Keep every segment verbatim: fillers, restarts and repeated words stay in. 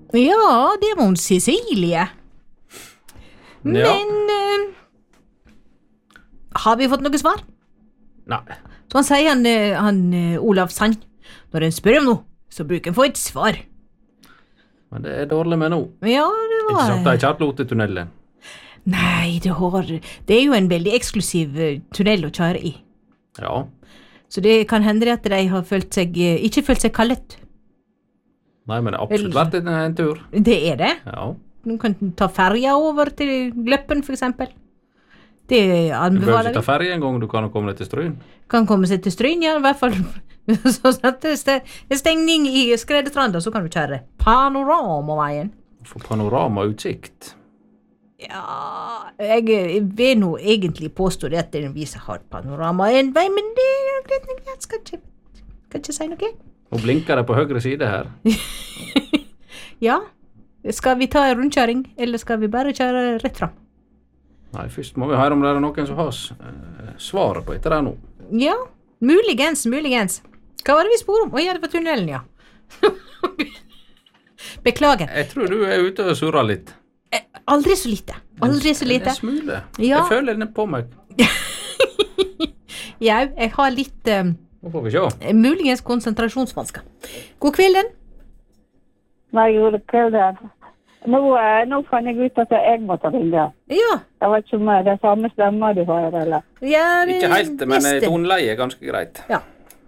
Ja, det var hun Cecilie. Men Ja. eh, har vi fått noe svar? Nei. Så han sier han, eh, han eh, Olav Sand, når en spør om noe, så bruker en få et svar. Men det er dårlig med nå. Ja, det Ikke var... sagt det er ikke hatt lotetunnelen. Nei, det, har, det er jo en veldig eksklusiv eh, tunnel å kjøre i. Ja. Så det kan hende at de har følt seg, eh, ikke følt seg kallet. Nei, men det har absolutt vært en, en tur. Det er det. Ja. Du kan ta ferja over til Gløppen, for eksempel. Det Du behøver anbefaler ikke ta vi. ferie en gang, du kan jo komme deg til Stryn. Kan komme seg til Stryn, ja, i hvert fall. Så at det er stengning i Skredestranda, så kan du kjøre Panoramaveien. For panoramautsikt. Ja, jeg, jeg vil nå egentlig påstå det at den viser har panorama en vei, men det er greit, jeg skal ikke, skal ikke si noe. Og blinker det på høyre side her. Ja, skal vi ta en rundkjøring, eller skal vi bare kjøre rett fram? Nei, først må vi høre om det er noen som har s- eh, svaret på etter det nå. Ja, muligens, muligens. Hva var det vi spor om? Å ja, det var tunnelen, ja. Beklager. Jeg tror du er ute og surrer litt. Eh, Aldri så lite. Aldri så lite. En smule. Ja. Jeg føler den på meg. Ja, jeg har litt eh, Nå får vi se. muligens konsentrasjonsvansker. God kvelden. Nei, god kveld. Nå, eh, nå fant jeg ut at jeg måtte ringe. Ja, Jeg vet ikke om det er samme stemmer du har, eller? ja det Ikke helt, men beste. toneleie er ganske greit. Ja.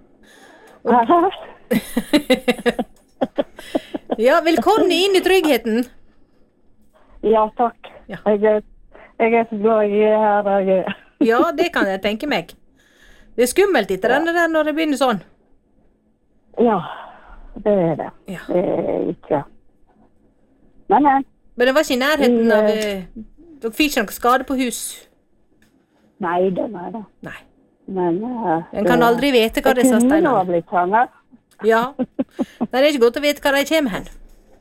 Ja, velkommen inn i tryggheten. Ja, takk. Ja. Jeg, er, jeg er så glad jeg er her. Jeg er. Ja, det kan jeg tenke meg. Det er skummelt etter denne der når det begynner sånn. Ja, det er det. Ja. Det er ikke. Men, eh, Men det var ikke i nærheten Mm, av eh, Dere fikk ikke noe skade på hus? nei, det er det. Nei. Men, eh, En kan aldri vite hva disse Det kunne ha steinene blitt sånn, eh. Ja. Det er ikke godt å vite hva de kommer hen.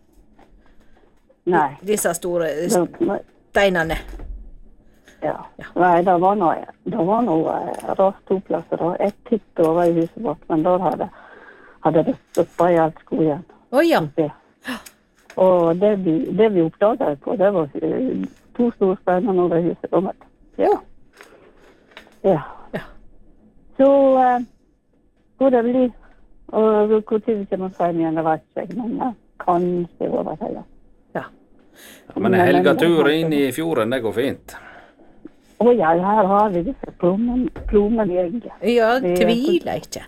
Nei. Disse store Det, steinene. ja. Nei, det var noe, det var noe eh, rart to plasser. Da. Et titt over i huset vårt, men da hadde, hadde det stoppet i alt skogen. Å ja. Det. Og det vi, det vi oppdaget på, det var eh, to store steiner over huset. Da, vet du. Ja. Ja. Ja. Så eh, hvor det blir, og hvor tid vi kommer frem igjen, det vet jeg ikke, men eh, kanskje over helga. Ja. Ja, men en helgetur inn i fjorden, det går fint. Å ja, her har vi disse plommen, plommenegget. Ja, Det er- tviler ikke.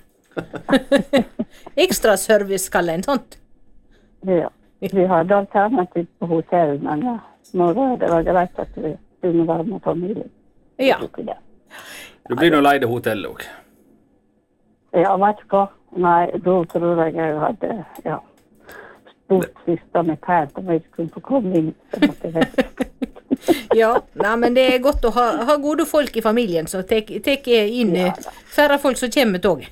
Ekstra service kaller en sånt. Ja. Vi hadde alternativ på hotell, men ja, når det var greit at vi kunne være med familien. Ja. Så tok vi det. Du blir nå leid i hotell òg. Ja, vet du hva? Nei, da tror jeg jeg hadde, ja, stort siste med pært om jeg skulle få komme inn. Så måtte jeg Ja, nei, men det er godt å ha, ha gode folk i familien som tek, tek inn eh, færre folk som kommer med toget.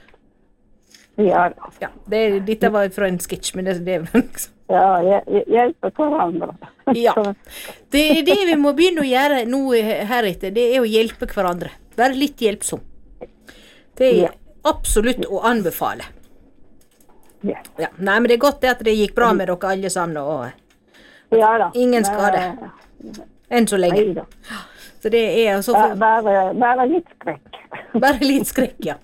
Ja, da. Ja, det, dette var fra en sketsj, men det, det liksom. Ja, jeg, jeg hjelper hverandre. Ja. Det er det vi må begynne å gjøre nå heretter, det er å hjelpe hverandre. Være litt hjelpsom. Det er Ja. absolutt å anbefale. Ja, Ja, nei, men det er godt det at det gikk bra med dere alle sammen, og ja da. Ingen skade. enn så lenge. Nei da. Så det er altså Bare, for, bare, bare litt skrekk. bare litt skrekk, ja.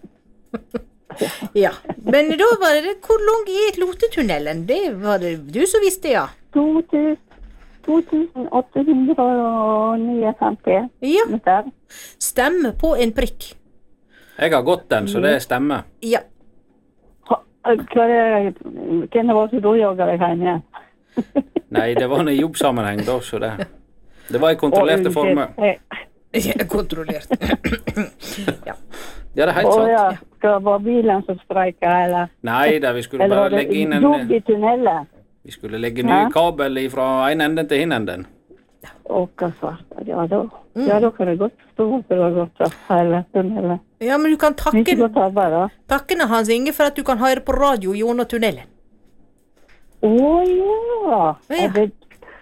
Ja, men da var det, hvor lang er Lotetunnelen? Det var det du som visste, ja. to tusen åtte hundre femtini Ja, meter. stemme på en prikk. Jeg har gått den, så det stemmer. Ja, Ha- Hva er det, hvem var det da jogger jeg hjem igjen? Nei, det var en jobbsammenheng da, så det Det var i kontrollerte Og- former. Eh, ja, kontrollert. Ja. Ja, det er helt Å sant. ja, skal det være bilen som streiker, eller? Nei, da, vi skulle Eller bare var det legge inn en jobb i tunnelen? Vi skulle legge ny Hæ? kabel fra en enden til hin enden. Å, hva svart. Ja, da, ja, da kan jeg godt forstå at det var godt av hele tunnelen. Ja, men du kan Ikke takke, godt arbeid, da. takkene Hans Inge for at du kan høre på radio gjennom tunnelen. Å ja. Ja. Er det,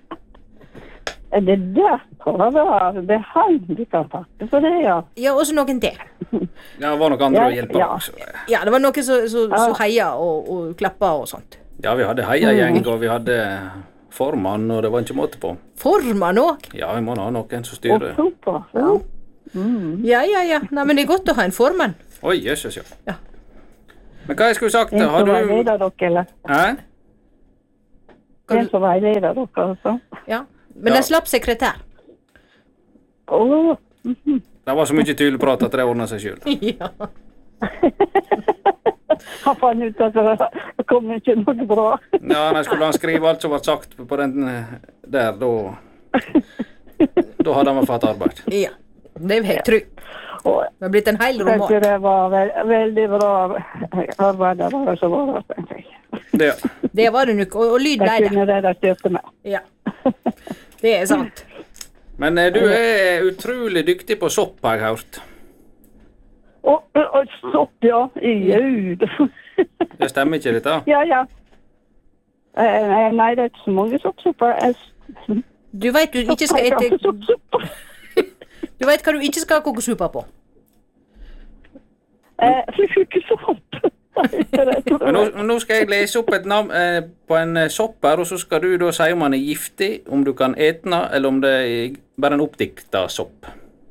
er det derfor da? Det er han du kan takke for det, ja. Ja, også noen til. Ja, det var nok andre Ja, å hjelpe ja. også. Ja, det var noen som, som, som heia og, og klappa og sånt. Ja, vi hadde heiagjeng, og vi hadde formann, og det var ikke måte på. Formann også? Ja, vi må ha noen som Og styrer. super. Ja. Mm. Ja, ja, ja. Nei, men det er godt å ha en formann. Oi, jøsses, ja. Ja. Men hva jeg skulle sagt, En har som du... veileder dere, eller? Hæ? Kan En du- som veileder dere, altså. Ja. Men Ja. en slapp sekretær. Åh. Det var så mye tullprat at det ordnet seg selv. Ja. Han fann ut at det kom ikke noe bra. Ja, men skulle han skrive alt som var sagt på den eh, der, da... Da hadde han fått arbeid. Ja. Det er helt trygt. Og Det har blitt en hel jeg roman. synes det var ve veldig bra arbeidere som var der, tenker jeg. Det, Det var det nok, og, og lyd ble Jeg det. kunne det de styrte med. Ja. Det er sant. men eh, du er utrolig dyktig på sopp, har jeg hørt. Og, og sopp, ja. Gud. Det stemmer ikke dette? Ja, ja. Eh, Nei, nei, det er ikke så mange soppsupper. Jeg Du vet du ikke skal jeg ete... soppsupper. Du vet hva du ikke skal koke suppe på. Eh, ikke sopp. Men nå, nå skal jeg lese opp et navn eh, på en eh, sopp her, og så skal du da si om han er giftig, om du kan ete den, eller om det er bare en oppdikta sopp.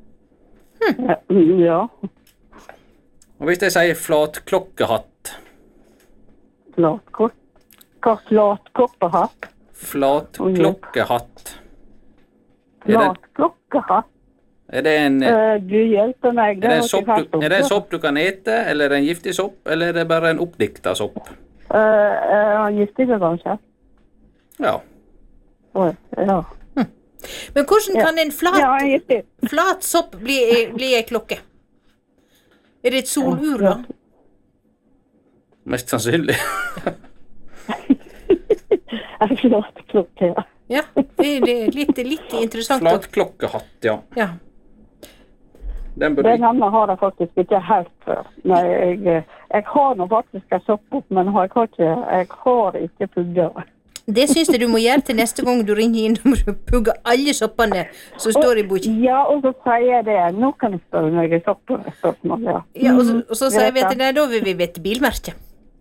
Ja. Og hvis jeg sier flatklokkehatt, Flatkort. Hva flatkoppehatt? flatklokkehatt, er det, Flatkokkehatt? er det en... Eh, Du hjelper meg. Er det, en har sopp jeg ikke hørt du, om er det en før. sopp du kan ete, eller er det en giftig sopp, eller er det bare en oppdikta sopp? Eh, eh, Giftig kanskje? Ja. Oi, ja. Men hvordan Ja. kan en flat, Ja, giftig. flat sopp bli, bli ei klokke? Er det et solur, da? Mest sannsynlig. En flatklokke, ja. Ja, det, det er litt, litt interessant. å- Flatklokkehatt, ja. Ja. Den bør Det ikke... navnet har jeg faktisk ikke hørt før. Nei, jeg, jeg har nå faktisk en sopp, men jeg har ikke, jeg har ikke pugger. Det syns jeg du må gjøre til neste gang du ringer inn. Du må pugge alle soppene som står i boka. Ja, og så sier jeg det. Nå kan jeg spørre meg i soppspørsmål, ja. Ja, og, så, og så sier vi Greit, at nei, da vil vi vite bilmerket.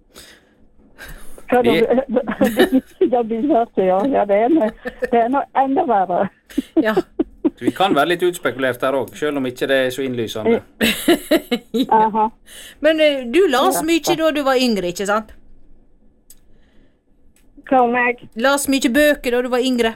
Hva da? Ja, bilmerke, ja. Ja, det er noe, det er noe enda verre. Ja. Vi kan være litt utspekulert her òg, selv om ikke det er så innlysende. Aha. Men eh, du las mye da du var yngre, ikke sant? Hva om jeg? Las mye bøker da du var yngre.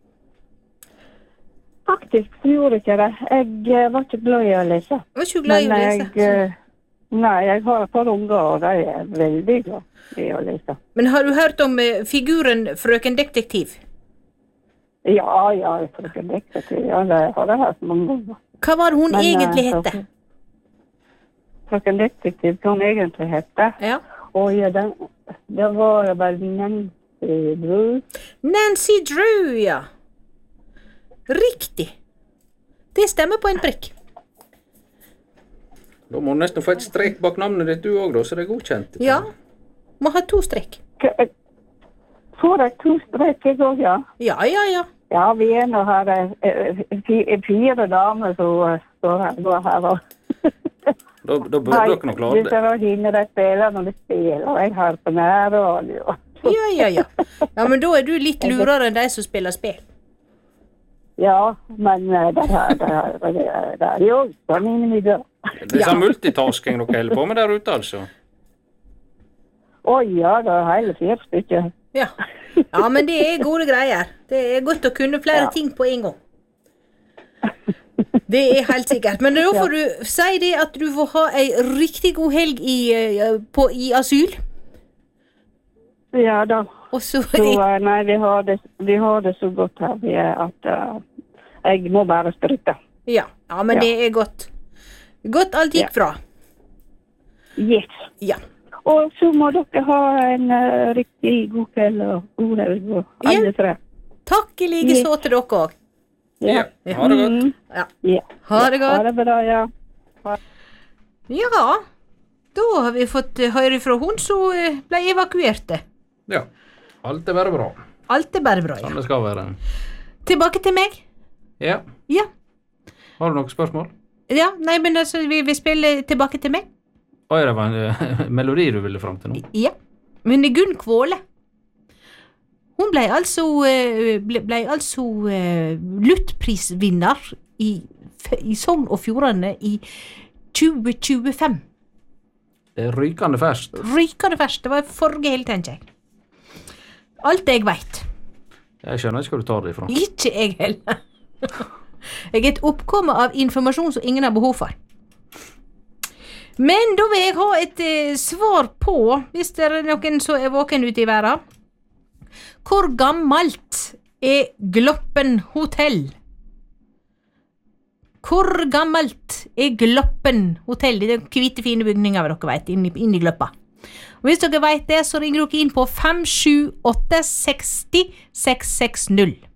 Faktisk så gjorde jeg ikke det. Jeg eh, var ikke glad i å lese. Du var ikke glad i å Men lese. jeg, eh, nei, jeg har et par unger, og de er veldig glad i å lese. Men har du hørt om eh, figuren Frøken Detektiv? Ja, ja, jeg tror ikke det er det. Ja, det har jeg hørt mange ganger. Hva var hun Men, eh, egentlig hette? frøken- Frøken Detektiv, hva hun egentlig hette. Ja. Og ja, den, det var vel Nancy Drew. Nancy Drew, ja. Riktig. Det stemmer på en prikk. Da må du nesten få et strek bak navnet ditt du òg, da, så det er godkjent. Ja. Må ha to strekk. K- Får jeg to streker òg, ja? Ja, ja, ja. Ja, vi er nå her eh, eh, fi- fire damer som eh, står her, går her og Da, da burde dere nok klare Hvis det. det var henne de spiller når de spiller, og jeg hører på nærradio. Ja, ja, ja. Ja, men da er du litt lurere enn de som spiller spill. Ja, men eh, det er- det er- det er- det er jo også mine midler. Det er sånn multitasking dere holder på med der ute, altså. Å ja, det er hele fire stykker. Ja. Ja, men det er gode greier. Det er godt å kunne flere Ja. ting på en gang. Det er helt sikkert. Men da får du si det at du får ha ei riktig god helg i, eh, på, i asyl. Ja da. Og så Så eh, nei, vi har det, vi har det så godt her vi er at eh, jeg må bare stryke. Ja, ja men Ja. det er godt. Godt alt gikk bra. Yes. Ja. Og så må dere ha en eh, riktig god kveld og god helg, og alle tre. Takk i like så til dere òg. Ja. Ha det godt. Mm, Ja. ja. Ha det godt. Ha det bra, ja. Ja, da har vi fått eh, høre fra hun som eh, ble evakuerte. Ja. Alt er bare bra. Alt er bare bra, Sånn ja. det skal være. Tilbake til meg. Ja. Ja. Har du noen spørsmål? Ja, nei, men altså, vi vil spille tilbake til meg. Oi, det var en eh, melodi du ville fram til nå. Ja. Men det er Gunn Kvåle. hun ble altså, ble, ble altså uh, luttprisvinner i, i Sogn og Fjordane i tjue tjuefem. Det er rykende ferskt. Rykende ferskt, det var forrige hele, tenker jeg. Alt jeg vet. Jeg skjønner ikke hva du tar det ifra. Ikke jeg heller. Jeg er et oppkomme av informasjon som ingen har behov for. Men da vil jeg ha et eh, svar på, hvis det er noen som er våken ute i verden. Hvor gammelt er Gloppen hotell? Hvor gammelt er Gloppen hotell? Det er hvite fine bygninger, dere vet, inn i, inn i Gloppa. Og hvis dere vet det, så ringer dere inn på fem sju åtte seks null seks seks null.